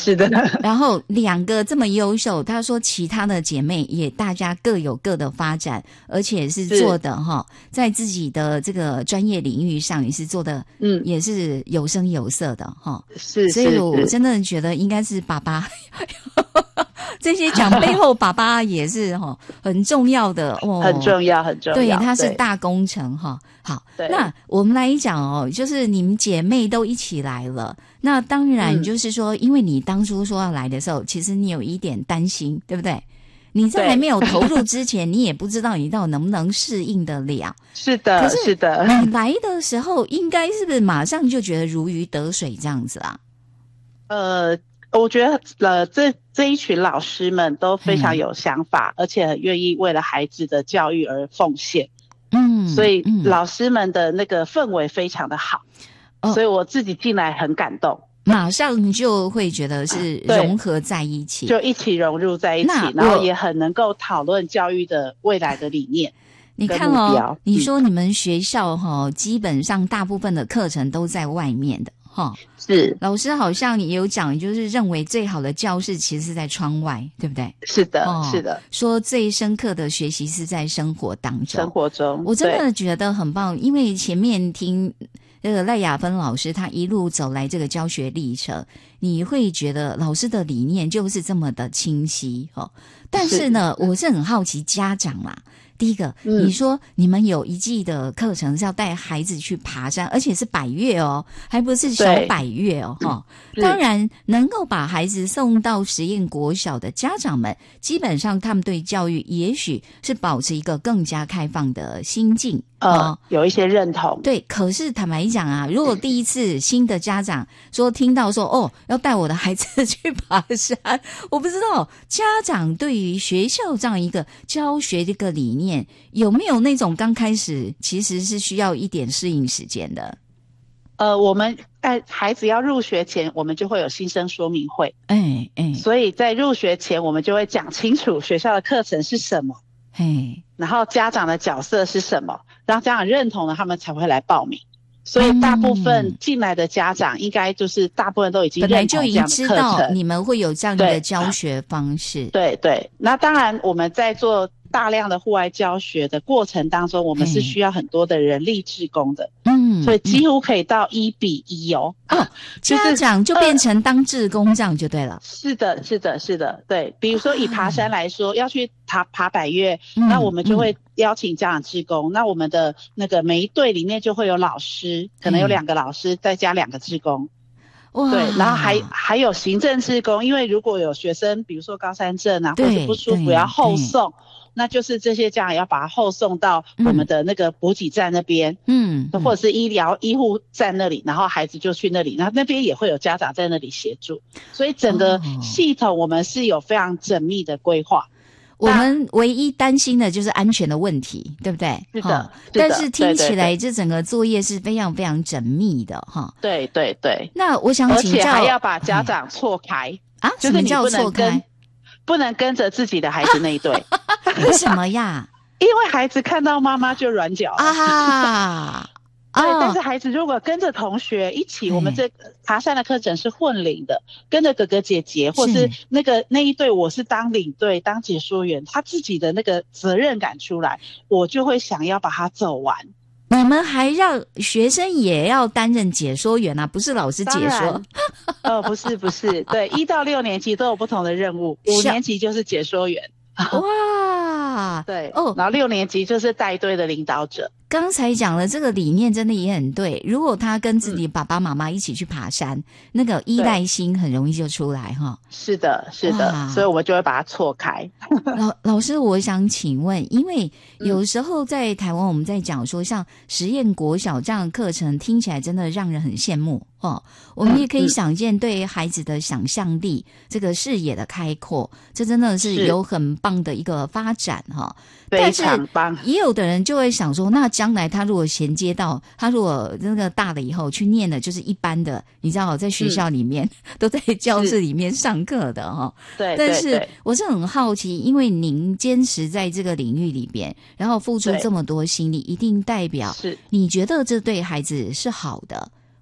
是的。 然后2个这么优秀，他说其他的姐妹也大家各有各的发展，而且是做的在自己的这个专业领域上也是做的，也是有声有色的是， 所以我真的觉得应该是爸爸这些奖背后爸爸也是很重要的很重要很重要， 对，他是大工程好，那我们来讲就是你们姐妹都一起来了，那当然就是说因为你当初说要来的时候其实你有一点担心对不对？你在还没有投入之前你也不知道你到底能不能适应得了。 是的是的， 你来的时候应该是不是马上就觉得如鱼得水这样子啊？ 我觉得这一群老师们都非常有想法，而且很愿意为了孩子的教育而奉献。所以老师们的那个氛围非常的好，所以我自己进来很感动， 马上就会觉得是融合在一起， 就一起融入在一起，然后也很能够讨论教育的未来的理念。 你看你说你们学校基本上大部分的课程都在外面的是老师好像也有讲，就是认为最好的教室其实是在窗外，对不对？ 是的是的， 说最深刻的学习是在生活当中，我真的觉得很棒。因为前面听赖雅芬老师他一路走来这个教学历程，你会觉得老师的理念就是这么的清晰但是呢我是很好奇家长啦，第一个你说你们有一季的课程是要带孩子去爬山，而且是百岳还不是小百岳当然能够把孩子送到实验国小的家长们，基本上他们对教育也许是保持一个更加开放的心境有一些认同。 对，可是坦白讲啊，如果第一次新的家长听到说要带我的孩子去爬山，我不知道家长对于学校这样一个教学的一个理念有没有那种刚开始其实是需要一点适应时间的。 我们在孩子要入学前我们就会有新生说明会，所以在入学前我们就会讲清楚学校的课程是什么，然后家长的角色是什么，让家长认同了他们才会来报名。所以大部分进来的家长应该就是大部分都已经认同这样的课程，本来就已经知道你们会有这样的教学方式。对， 那当然我们在做大量的户外教学的过程当中，我们是需要很多的人力志工的，所以几乎可以到1:1 家长就变成当志工这样就对了。 是的，对，比如说以爬山来说，要去爬百岳，那我们就会邀请家长志工，那我们的那个每一队里面就会有老师，可能有2个老师再加2个志工。对，然后还有行政志工，因为如果有学生比如说高山症或者不舒服要后送，那就是这些家长要把他后送到我们的那个补给站那边，或者是医护站那里，然后孩子就去那里，然后那边也会有家长在那里协助，所以整个系统我们是有非常缜密的规划。 我们唯一担心的就是安全的问题，对不对？ 是的， 但是听起来这整个作业是非常非常缜密的对。 那我想请教， 而且还要把家长错开什么叫错开？ 不能跟着自己的孩子那一队。 为什么呀？ 因为孩子看到妈妈就软脚对，但是孩子如果跟着同学一起，我们这爬山的课程是混龄的，跟着哥哥姐姐或是那一队，我是当领队当解说员，他自己的那个责任感出来，我就会想要把它走完。 你们还让学生也要担任解说员不是老师解说？ 不是，对，1到6年级都有不同的任务，5年级就是解说员。 哇， 对然后6年级就是带队的领导者。 刚才讲了这个理念真的也很对，如果他跟自己爸爸妈妈一起去爬山，那个依赖心很容易就出来是的，所以我们就会把它错开。 老师我想请问，因为有时候在台湾我们在讲说像实验国小这样的课程听起来真的让人很羡慕我们也可以想见对孩子的想象力这个视野的开阔，这真的是有很棒的一个发展非常棒。 也有的人就会想说，那将来他如果衔接到他如果那个大了以后去念的就是一般的，你知道在学校里面都在教室里面上课的对， 但是我是很好奇，因为您坚持在这个领域里边，然后付出这么多心力，一定代表你觉得这对孩子是好的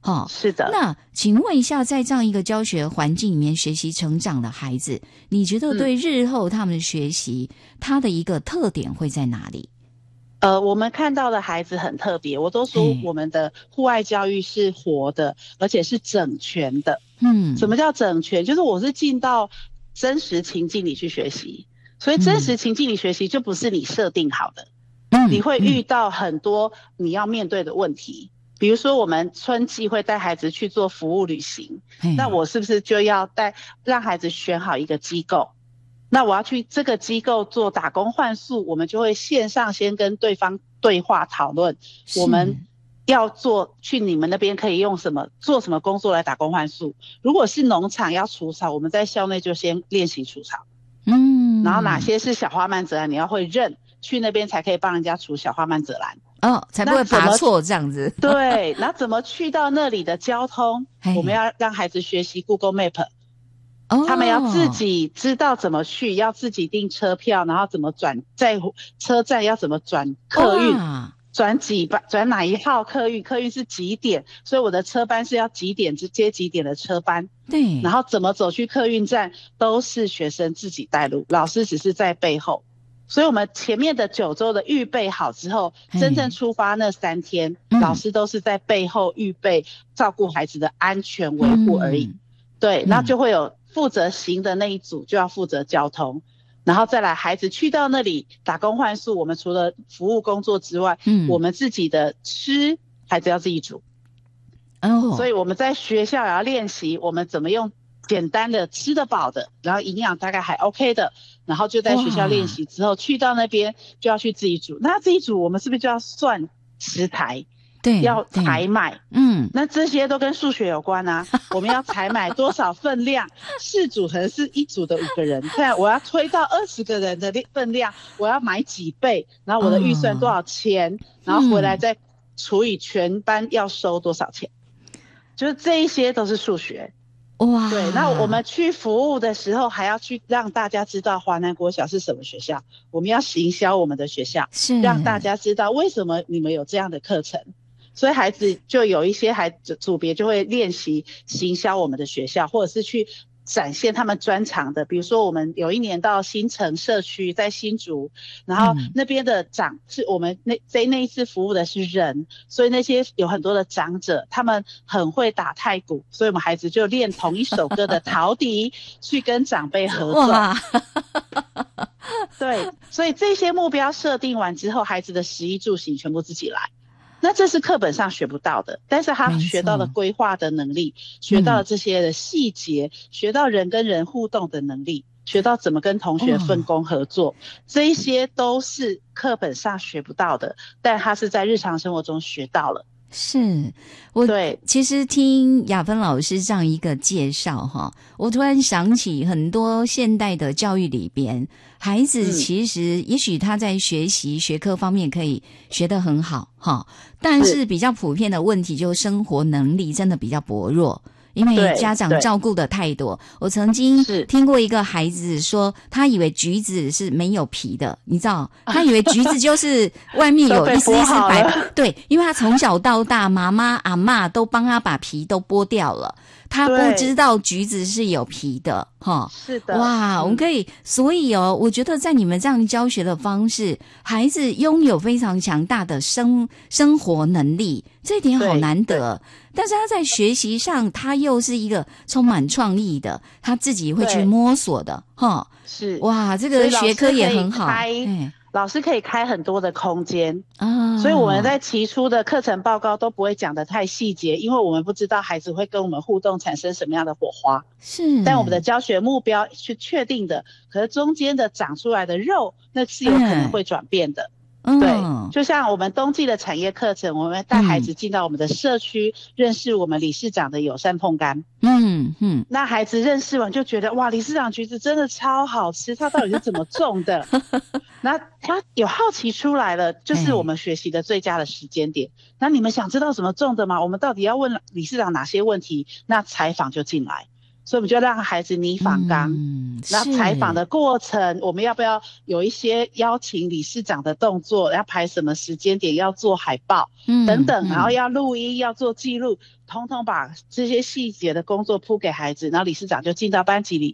是的。那请问一下，在这样一个教学环境里面学习成长的孩子，你觉得对日后他们的学习，他的一个特点会在哪里？ 我们看到的孩子很特别，我都说我们的户外教育是活的，而且是整全的。什么叫整全？就是我是进到真实情境里去学习，所以真实情境里学习就不是你设定好的，你会遇到很多你要面对的问题。比如说我们春季会带孩子去做服务旅行，那我是不是就要让孩子选好一个机构？那我要去这个机构做打工换宿，我们就会线上先跟对方对话讨论，我们要去你们那边可以做什么工作来打工换宿。如果是农场要除草，我们在校内就先练习除草。然后哪些是小花蔓泽兰，你要会认，去那边才可以帮人家除小花蔓泽兰。 才不会拔错这样子。 对，然后怎么去到那里的交通，我们要让孩子学习 Google Map。他们要自己知道怎么去，要自己订车票，然后怎么在车站要怎么转客运，转哪一号客运是几点，所以我的车班是要几点接几点的车班。 对， 然后怎么走去客运站都是学生自己带路，老师只是在背后。所以我们前面的9周的预备好之后，真正出发那3天，老师都是在背后预备照顾孩子的安全维护而已。对，那就会有负责行的那一组就要负责交通，然后再来孩子去到那里打工换宿，我们除了服务工作之外，我们自己的吃孩子要自己煮。所以我们在学校也要练习我们怎么用简单的吃得饱的，然后营养大概还 OK 的，然后就在学校练习之后去到那边就要去自己煮。那自己煮我们是不是就要算食材？ 对， 要采买。那这些都跟数学有关啊。我们要采买多少分量，4组可能是1组的5个人，看我要推到20个人的分量，我要买几倍，然后我的预算多少钱，然后回来再除以全班要收多少钱，就是这一些都是数学。 哇， 对，那我们去服务的时候还要去让大家知道华南国小是什么学校，我们要行销我们的学校，让大家知道为什么你们有这样的课程。所以孩子就有一些组别就会练习行销我们的学校，或者是去展现他们专长的。比如说我们有一年到新城社区，在新竹，然后那边的是我们那一次服务的是人，所以那些有很多的长者他们很会打太鼓，所以我们孩子就练同一首歌的陶笛去跟长辈合奏。对，所以这些目标设定完之后，孩子的食衣住行全部自己来。那这是课本上学不到的，但是他学到了规划的能力，学到了这些的细节，学到人跟人互动的能力，学到怎么跟同学分工合作，这一些都是课本上学不到的，但他是在日常生活中学到了。 是，我其实听雅芬老师这样一个介绍哈，我突然想起很多现代的教育里边，孩子其实也许他在学习学科方面可以学得很好哈，但是比较普遍的问题就是生活能力真的比较薄弱。因为家长照顾的太多。我曾经听过一个孩子说，他以为橘子是没有皮的，你知道，他以为橘子就是外面有一丝一丝白。对，因为他从小到大，妈妈阿嬷都帮他把皮都剥掉了，他不知道橘子是有皮的。 是的， 哇，我们可以，所以我觉得在你们这样教学的方式，孩子拥有非常强大的生活能力，这一点好难得。但是他在学习上，他又是一个充满创意的，他自己会去摸索的， 是， 哇，这个学科也很好。 老师可以开很多的空间啊，所以我们在提出的课程报告都不会讲得太细节，因为我们不知道孩子会跟我们互动产生什么样的火花。 是， 但我们的教学目标是确定的，可是中间的长出来的肉，那是有可能会转变的。对，就像我们冬季的产业课程，我们带孩子进到我们的社区，认识我们理事长的友善碰柑。那孩子认识完就觉得，哇，理事长橘子真的超好吃，它到底是怎么种的？那他有好奇出来了，就是我们学习的最佳的时间点。那你们想知道怎么种的吗？我们到底要问理事长哪些问题？那采访就进来。 所以我们就让孩子拟访纲，那采访的过程我们要不要有一些邀请理事长的动作，要排什么时间点，要做海报等等，然后要录音，要做记录，统统把这些细节的工作铺给孩子，然后理事长就进到班级里